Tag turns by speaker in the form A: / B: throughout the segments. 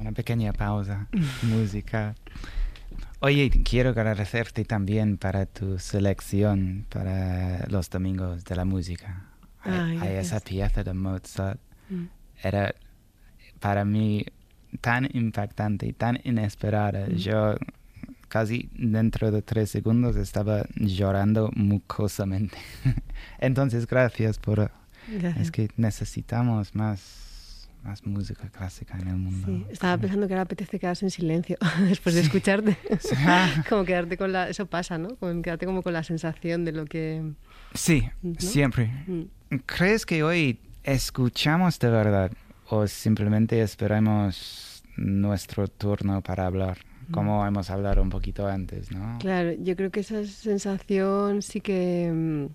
A: una pequeña pausa musical. Oye, quiero agradecerte también para tu selección para los domingos de la música. Hay esa pieza de Mozart. Era para mí tan impactante y tan inesperada. Yo casi dentro de 3 segundos estaba llorando mucosamente. Entonces, gracias por...
B: Gracias.
A: Es que necesitamos más música clásica en el mundo.
B: Sí, estaba pensando que ahora apetece quedarse en silencio después de escucharte. Como quedarte con la... Eso pasa, ¿no? Quedarte como con la sensación de lo que...
A: Sí,
B: ¿no?
A: siempre. ¿Crees que hoy escuchamos de verdad o simplemente esperamos nuestro turno para hablar? Como hemos hablado un poquito antes, ¿no?
B: Claro, yo creo que esa sensación sí que...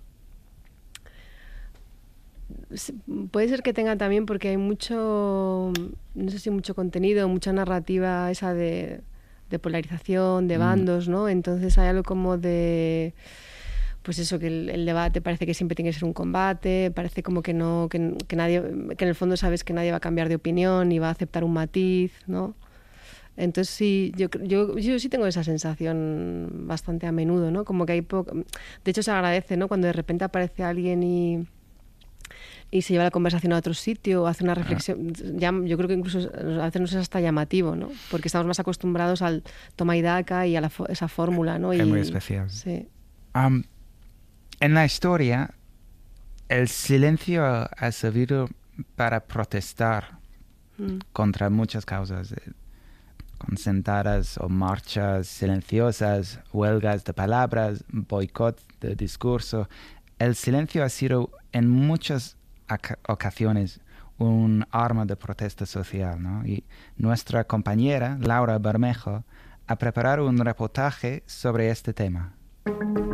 B: puede ser que tenga también porque hay mucho, no sé si mucho contenido, mucha narrativa esa de polarización, de bandos, ¿no? Entonces hay algo como de... Pues eso, que el debate parece que siempre tiene que ser un combate, parece como que no, que nadie, que en el fondo sabes que nadie va a cambiar de opinión y va a aceptar un matiz, ¿no? Entonces sí, yo sí tengo esa sensación bastante a menudo, ¿no? Como que hay de hecho se agradece, ¿no? Cuando de repente aparece alguien y se lleva la conversación a otro sitio o hace una reflexión. Yo creo que incluso a veces nos es hasta llamativo, ¿no? Porque estamos más acostumbrados al toma y daca y a esa fórmula, ¿no?
A: Es muy especial.
B: Sí.
A: En la historia, el silencio ha servido para protestar contra muchas causas, concentradas o marchas silenciosas, huelgas de palabras, boicot de discurso. El silencio ha sido en muchas ocasiones un arma de protesta social, ¿no? Y nuestra compañera, Laura Bermejo, ha preparado un reportaje sobre este tema.